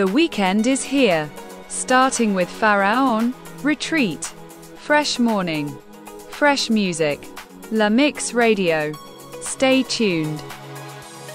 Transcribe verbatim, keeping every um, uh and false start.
The weekend is here. Starting with Pharaon, Retreat. Fresh morning. Fresh music. La Mix Radio. Stay tuned.